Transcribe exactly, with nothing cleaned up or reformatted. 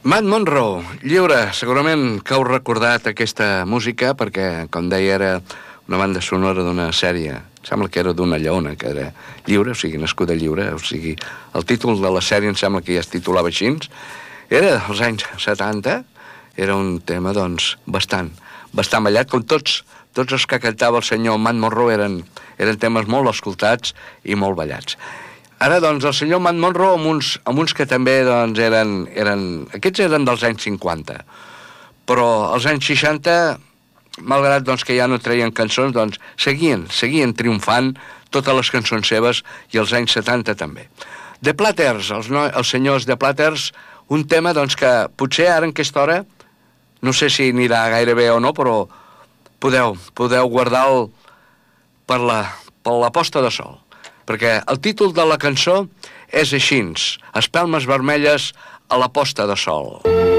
Matt Monro, Lliure, segurament que heu recordat aquesta música perquè, com deia, era una banda sonora d'una sèrie, sembla que era d'una lleona, que era Lliure, o sigui, nascuda lliure, o sigui, el títol de la sèrie em sembla que ja es titulava així, era dels anys setanta, era un tema, doncs, bastant, bastant ballat, com tots, tots els que cantava el senyor Matt Monro eren, eren temes molt escoltats i molt ballats. Ara, doncs, el senyor Matt Monro amb uns, amb uns que també, doncs, eren, eren... Aquests eren dels anys cinquanta, però als anys seixanta, malgrat, doncs, que ja no treien cançons, doncs, seguien, seguien triomfant totes les cançons seves i els anys setanta també. The Platters, els, no, els senyors The Platters, un tema, doncs, que potser ara en aquesta hora, no sé si anirà gaire bé o no, però podeu, podeu guardar-lo per la, per la posta de sol. Perquè el títol de la cançó és així, Espelmes vermelles a la posta de sol.